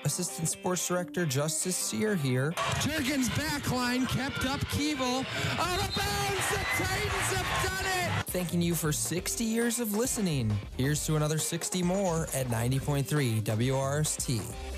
Assistant Sports Director Justice Sear here. Jurgens backline kept up Keeble. Out of bounds, the Titans have done it! Thanking you for 60 years of listening. Here's to another 60 more at 90.3 WRST.